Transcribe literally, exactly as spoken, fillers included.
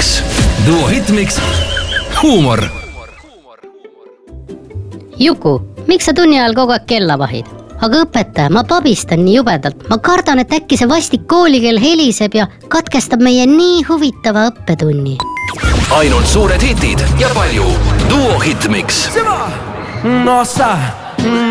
Hitmix. Duo Hitmix. Huumor. Juku, miks sa tunni ajal kogu aeg kella vahid? Aga õpetaja, ma pabistan nii jubedalt. Ma kardan, et äkki see vastik koolikeel heliseb ja katkestab meie nii huvitava õppetunni. Ainult suured hitid ja palju Duo Hitmix. Nossa